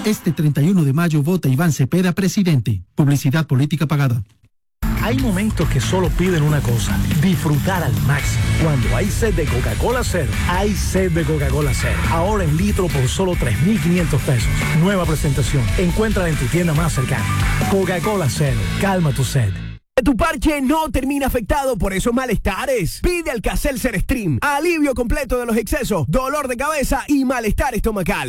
Este 31 de mayo vota Iván Cepeda presidente. Publicidad política pagada. Hay momentos que solo piden una cosa, disfrutar al máximo. Cuando hay sed de Coca-Cola Cero, hay sed de Coca-Cola Cero. Ahora en litro por solo 3,500 pesos. Nueva presentación. Encuéntrala en tu tienda más cercana. Coca-Cola Cero, calma tu sed. Tu parche no termina afectado por esos malestares. Pide Alka-Seltzer Stream. Alivio completo de los excesos, dolor de cabeza y malestar estomacal.